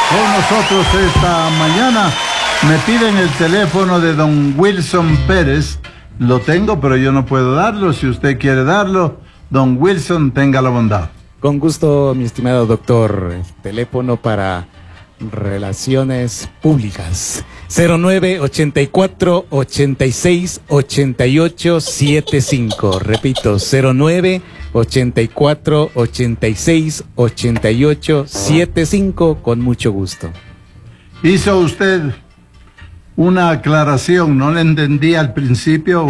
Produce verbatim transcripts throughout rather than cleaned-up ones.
con nosotros esta mañana. Me piden el teléfono de don Wilson Pérez. Lo tengo, pero yo no puedo darlo. Si usted quiere darlo, don Wilson, tenga la bondad. Con gusto, mi estimado doctor. Teléfono para relaciones públicas. cero nueve ochenta y cuatro ochenta y seis ochenta y ocho setenta y cinco. Repito, cero nueve ochenta y cuatro ochenta y seis ochenta y ocho setenta y cinco, con mucho gusto. Hizo usted una aclaración, no le entendí al principio.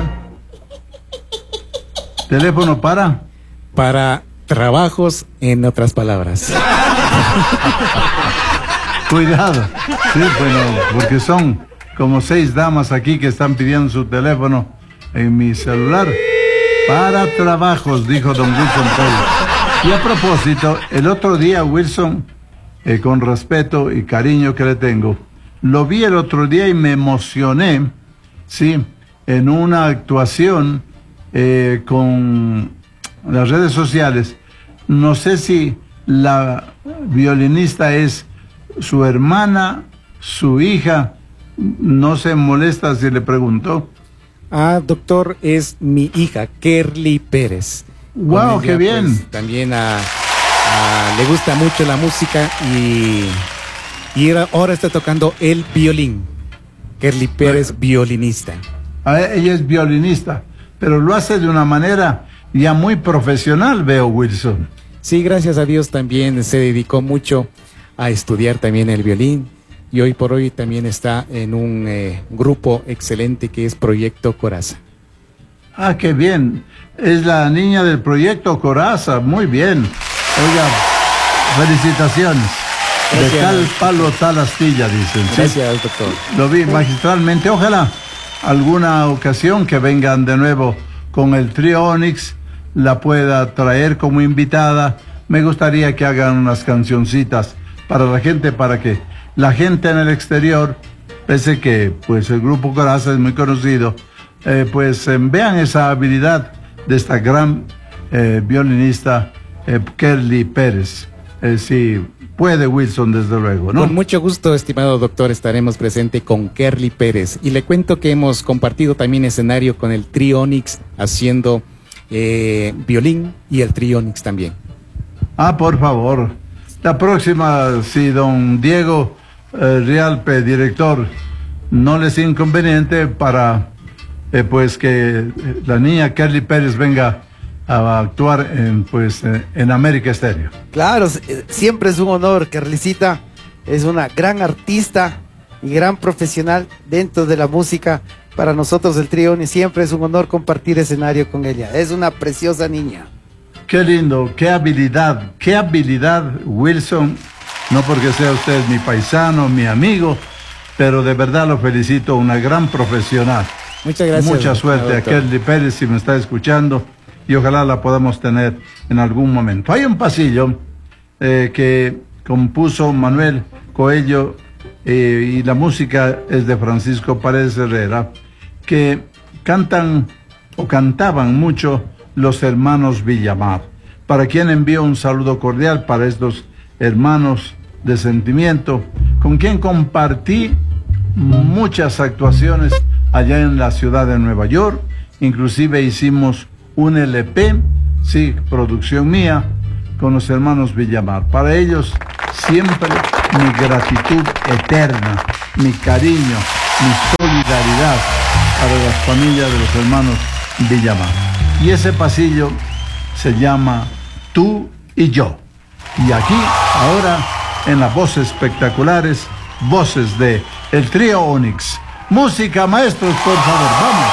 ¿Teléfono para? Para trabajos, en otras palabras. Cuidado, sí, bueno, porque son como seis damas aquí que están pidiendo su teléfono en mi celular. Para trabajos, dijo don Wilson Pérez. Y a propósito, el otro día, Wilson, eh, con respeto y cariño que le tengo, lo vi el otro día y me emocioné, sí, en una actuación eh, con las redes sociales. No sé si la violinista es su hermana, su hija, no se molesta si le preguntó. Ah, doctor, es mi hija, Kerly Pérez. ¡Wow, qué bien! Pues, también a, a, le gusta mucho la música y, y ahora está tocando el violín. Kerly Pérez, bueno, violinista. Ah, ella es violinista, pero lo hace de una manera ya muy profesional, veo, Wilson. Sí, gracias a Dios también se dedicó mucho a estudiar también el violín y hoy por hoy también está en un eh, grupo excelente que es Proyecto Coraza. Ah, qué bien. Es la niña del Proyecto Coraza, muy bien. Oiga, felicitaciones. Gracias. De tal palo, tal astilla, dicen. Gracias, ¿sí? Doctor. Lo vi magistralmente. Ojalá alguna ocasión que vengan de nuevo con el trío Onyx la pueda traer como invitada. Me gustaría que hagan unas cancioncitas para la gente, para que la gente en el exterior, pese que pues el grupo Coraza es muy conocido, eh, pues eh, vean esa habilidad de esta gran eh, violinista eh, Kerly Pérez. Eh, si puede, Wilson, desde luego, ¿no? Con mucho gusto, estimado doctor, estaremos presente con Kerly Pérez. Y le cuento que hemos compartido también escenario con el trío Onyx haciendo eh, violín y el trío Onyx también. Ah, por favor. La próxima, si don Diego eh, Rialpe, director, no les es inconveniente para eh, pues que eh, la niña Kerly Pérez venga a actuar en pues eh, en América Estéreo. Claro, siempre es un honor. Kerlicita es una gran artista y gran profesional dentro de la música. Para nosotros el trío Onyx siempre es un honor compartir escenario con ella. Es una preciosa niña. Qué lindo, qué habilidad, qué habilidad, Wilson. No porque sea usted mi paisano, mi amigo, pero de verdad lo felicito, una gran profesional. Muchas gracias. Mucha suerte a Kerly Pérez, si me está escuchando, y ojalá la podamos tener en algún momento. Hay un pasillo eh, que compuso Manuel Coello eh, y la música es de Francisco Paredes Herrera, que cantan o cantaban mucho los hermanos Villamar, para quien envío un saludo cordial para estos hermanos de sentimiento, con quien compartí muchas actuaciones allá en la ciudad de Nueva York. Inclusive hicimos un L P, sí, producción mía, con los hermanos Villamar. Para ellos siempre mi gratitud eterna, mi cariño, mi solidaridad para las familias de los hermanos Villamar. Y ese pasillo se llama Tú y Yo. Y aquí, ahora, en las voces espectaculares, voces de el trío Onyx. Música, maestros, por favor, vamos.